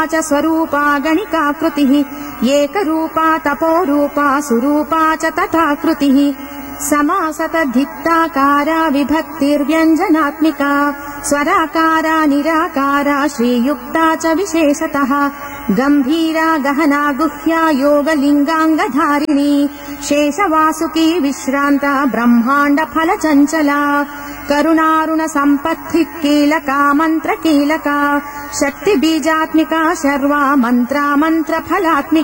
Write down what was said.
च स्वरूपा गणिकाकृतिः एकरूपा तपोरूपा सुरूपा च तथा कृतिः समासतद्धिक्ताकारा विभक्तिर्व्यञ्जनात्मिका स्वराकारा निराकारा श्रीयुक्ता च विशेषतः गम्भीरा गहना गुह्या योगलिङ्गाङ्गधारिणी शेषवासुकी विश्रान्ता ब्रह्माण्ड फलचञ्चला करुणारुण सम्पत्तिः कीलका मन्त्रकीलका शक्तिबीजात्मिका शर्वा मन्त्रा मन्त्रफलात्मिका